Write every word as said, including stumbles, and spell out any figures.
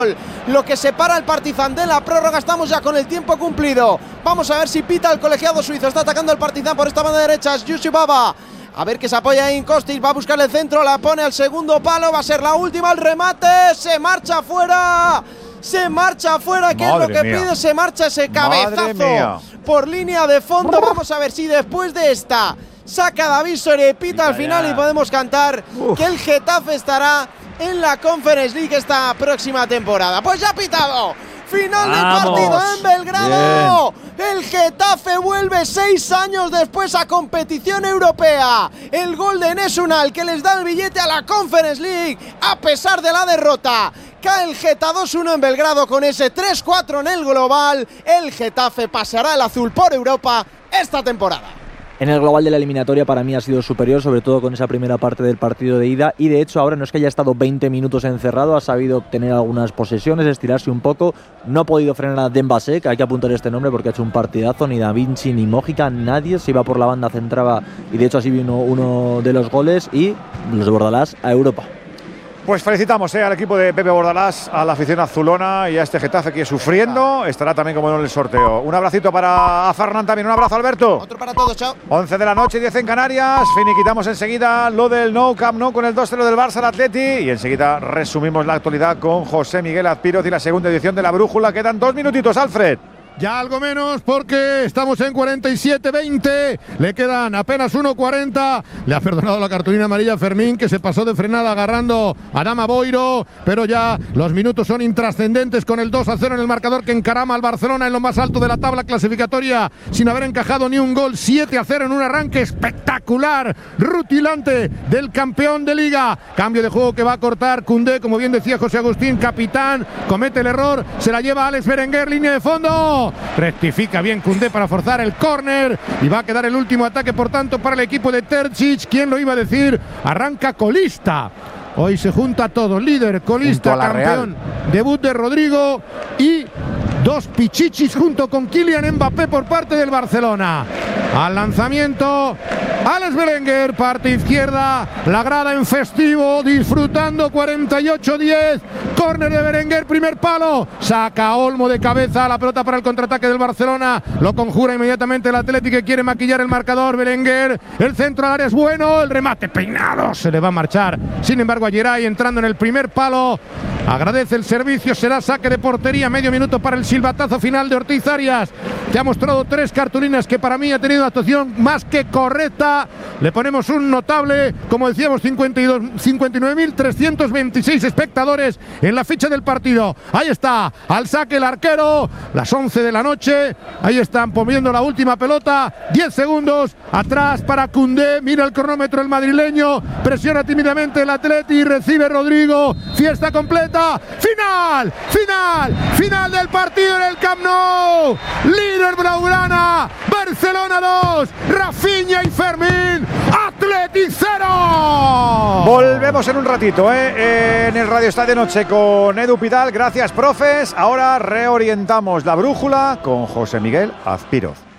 Lo que separa el Partizan de la prórroga. Estamos ya con el tiempo cumplido. Vamos a ver si pita el colegiado suizo. Está atacando el Partizan por esta banda derecha. Es Jussi Baba. A ver que se apoya ahí en Kostic. Va a buscar el centro. La pone al segundo palo. Va a ser la última. El remate. Se marcha fuera. Se marcha fuera. ¿Qué es lo que mía. pide? Se marcha ese cabezazo por línea de fondo. Vamos a ver si después de esta saca David Soria y pita al final y podemos cantar Uf. que el Getafe estará en la Conference League esta próxima temporada. Pues ya ha pitado. Final del partido en Belgrado. Bien. El Getafe vuelve seis años después a competición europea. El gol de Nesunal que les da el billete a la Conference League a pesar de la derrota. Cae el Geta dos uno en Belgrado con ese tres cuatro en el global. El Getafe pasará el azul por Europa esta temporada. En el global de la eliminatoria para mí ha sido superior, sobre todo con esa primera parte del partido de ida, y de hecho ahora no es que haya estado veinte minutos encerrado, ha sabido obtener algunas posesiones, estirarse un poco, no ha podido frenar a Dembasek, hay que apuntar este nombre porque ha hecho un partidazo, ni Da Vinci ni Mójica, nadie se iba por la banda, centraba, y de hecho así vino uno de los goles, y los de Bordalás a Europa. Pues felicitamos eh, al equipo de Pepe Bordalás, a la afición azulona y a este Getafe que sufriendo estará también como en el sorteo. Un abracito para Fernan también, un abrazo Alberto. Otro para todos, chao. once de la noche, diez en Canarias, finiquitamos enseguida lo del Nou Camp Nou con el dos cero del Barça al Atleti y enseguida resumimos la actualidad con José Miguel Azpiroz y la segunda edición de La Brújula. Quedan dos minutitos, Alfred. Ya algo menos porque estamos en cuarenta y siete veinte, le quedan apenas uno cuarenta, le ha perdonado la cartulina amarilla a Fermín que se pasó de frenada agarrando a Dama Boiro, pero ya los minutos son intrascendentes con el dos a cero en el marcador que encarama al Barcelona en lo más alto de la tabla clasificatoria sin haber encajado ni un gol, siete a cero en un arranque espectacular, rutilante del campeón de Liga. Cambio de juego que va a cortar Koundé, como bien decía José Agustín, capitán, comete el error, se la lleva Alex Berenguer, línea de fondo. Rectifica bien Koundé para forzar el córner y va a quedar el último ataque por tanto para el equipo de Terzic. ¿Quién lo iba a decir? Arranca colista. Hoy se junta todo, líder, colista, campeón. Real. Debut de Rodrigo y dos pichichis junto con Kylian Mbappé por parte del Barcelona. Al lanzamiento, Alex Berenguer, parte izquierda, la grada en festivo, disfrutando, cuarenta y ocho diez, córner de Berenguer, primer palo, saca Olmo de cabeza, la pelota para el contraataque del Barcelona, lo conjura inmediatamente el Atlético que quiere maquillar el marcador, Berenguer, el centro al área es bueno, el remate peinado, se le va a marchar, sin embargo a Geray entrando en el primer palo, agradece el servicio, será saque de portería, medio minuto para el silbatazo final de Ortiz Arias, que ha mostrado tres cartulinas que para mí ha tenido una actuación más que correcta. Le ponemos un notable, como decíamos, cincuenta y nueve mil trescientos veintiséis espectadores en la ficha del partido. Ahí está, al saque el arquero, las once de la noche, ahí están poniendo la última pelota, diez segundos, atrás para Koundé, mira el cronómetro el madrileño, presiona tímidamente el Atleti, recibe Rodrigo, fiesta completa, final, final, final del partido en el Camp Nou, líder blaugrana, Barcelona dos, Rafinha y Fermín, Atleti cero. Volvemos en un ratito ¿eh? en el Radio Estadio Noche con Edu Pidal, gracias profes, ahora reorientamos la brújula con José Miguel Azpiroz.